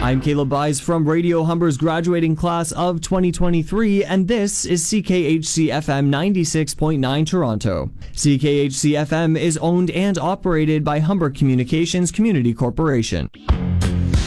I'm Caleb Byes from Radio Humber's graduating class of 2023, and this is CKHC FM 96.9 Toronto. CKHC FM is owned and operated by Humber Communications Community Corporation.